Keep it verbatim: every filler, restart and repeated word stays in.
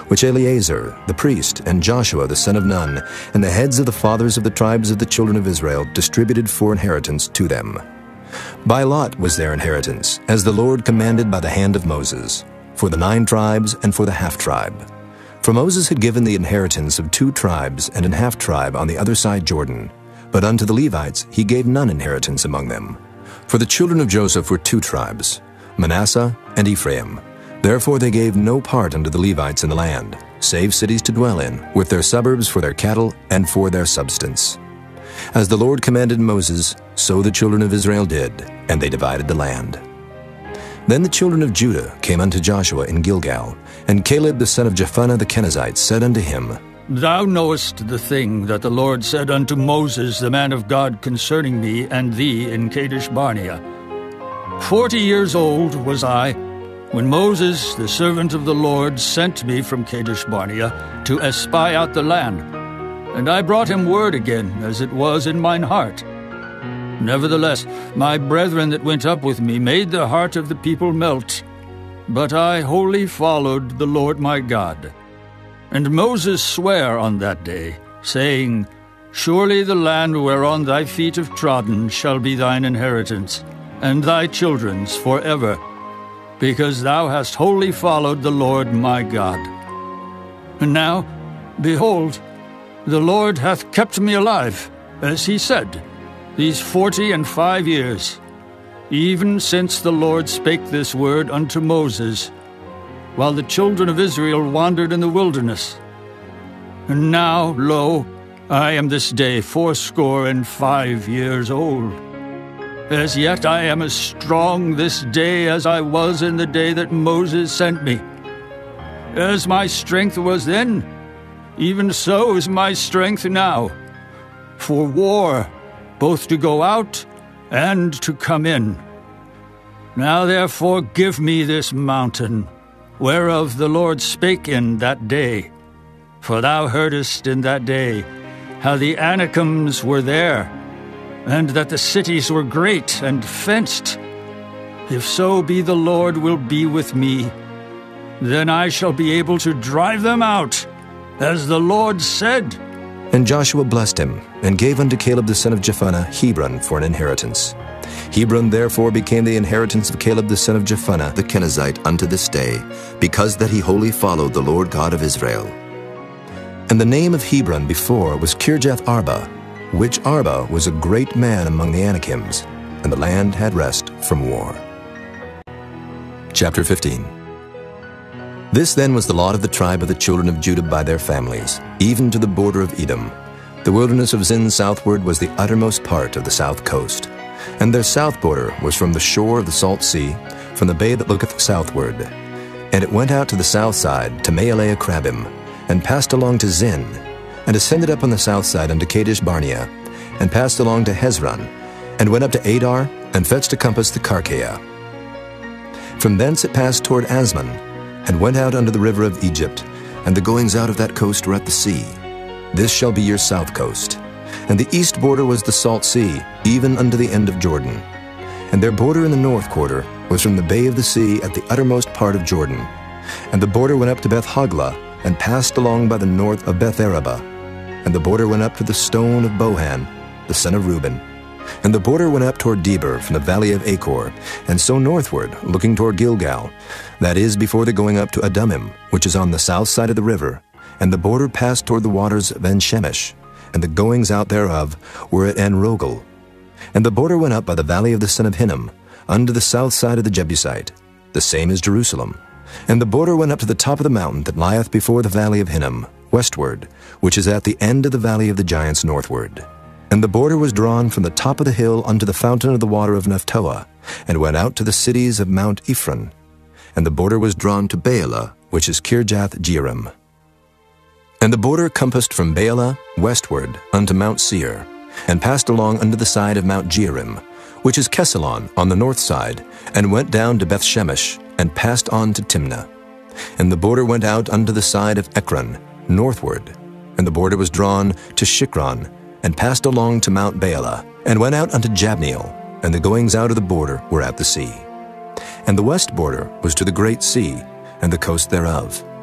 which Eleazar the priest and Joshua the son of Nun and the heads of the fathers of the tribes of the children of Israel distributed for inheritance to them. By lot was their inheritance, as the Lord commanded by the hand of Moses, for the nine tribes and for the half-tribe. For Moses had given the inheritance of two tribes and an half-tribe on the other side Jordan, but unto the Levites he gave none inheritance among them. For the children of Joseph were two tribes, Manasseh and Ephraim. Therefore they gave no part unto the Levites in the land, save cities to dwell in, with their suburbs for their cattle and for their substance. As the Lord commanded Moses, so the children of Israel did, and they divided the land. Then the children of Judah came unto Joshua in Gilgal, and Caleb the son of Jephunneh the Kenizzite said unto him, Thou knowest the thing that the Lord said unto Moses the man of God concerning me and thee in Kadesh Barnea. Forty years old was I, when Moses the servant of the Lord sent me from Kadesh Barnea to espy out the land. And I brought him word again, as it was in mine heart. Nevertheless, my brethren that went up with me made the heart of the people melt. But I wholly followed the Lord my God. And Moses sware on that day, saying, Surely the land whereon thy feet have trodden shall be thine inheritance, and thy children's forever, because thou hast wholly followed the Lord my God. And now, behold, the Lord hath kept me alive, as he said, these forty and five years, even since the Lord spake this word unto Moses, while the children of Israel wandered in the wilderness. And now, lo, I am this day fourscore and five years old. As yet I am as strong this day as I was in the day that Moses sent me. As my strength was then, even so is my strength now, for war, both to go out and to come in. Now therefore give me this mountain, whereof the Lord spake in that day. For thou heardest in that day how the Anakims were there, and that the cities were great and fenced. If so be the Lord will be with me, then I shall be able to drive them out, as the Lord said. And Joshua blessed him, and gave unto Caleb the son of Jephunneh Hebron for an inheritance. Hebron therefore became the inheritance of Caleb the son of Jephunneh the Kenizzite unto this day, because that he wholly followed the Lord God of Israel. And the name of Hebron before was Kirjath Arba, which Arba was a great man among the Anakims, and the land had rest from war. Chapter fifteen. This then was the lot of the tribe of the children of Judah by their families, even to the border of Edom. The wilderness of Zin southward was the uttermost part of the south coast. And their south border was from the shore of the salt sea, from the bay that looketh southward. And it went out to the south side, to Maelea Krabim, and passed along to Zin, and ascended up on the south side unto Kadesh Barnea, and passed along to Hezron, and went up to Adar, and fetched a compass to Karkea. From thence it passed toward Asmon, and went out unto the river of Egypt, and the goings out of that coast were at the sea. This shall be your south coast. And the east border was the salt sea, even unto the end of Jordan. And their border in the north quarter was from the bay of the sea at the uttermost part of Jordan. And the border went up to Beth Hoglah, and passed along by the north of Beth Araba. And the border went up to the stone of Bohan, the son of Reuben. And the border went up toward Debir from the valley of Achor, and so northward, looking toward Gilgal, that is, before the going up to Adumim, which is on the south side of the river. And the border passed toward the waters of En-Shemesh, and the goings out thereof were at En-Rogel. And the border went up by the valley of the son of Hinnom, unto the south side of the Jebusite, the same as Jerusalem. And the border went up to the top of the mountain that lieth before the valley of Hinnom, westward, which is at the end of the valley of the giants northward. And the border was drawn from the top of the hill unto the fountain of the water of Nephtoah, and went out to the cities of Mount Ephron. And the border was drawn to Baalah, which is Kirjath Jearim. And the border compassed from Baalah westward unto Mount Seir, and passed along unto the side of Mount Jearim, which is Kesalon on the north side, and went down to Beth-Shemesh, and passed on to Timnah. And the border went out unto the side of Ekron, northward. And the border was drawn to Shikron, and passed along to Mount Baalah, and went out unto Jabneel, and the goings out of the border were at the sea. And the west border was to the great sea, and the coast thereof.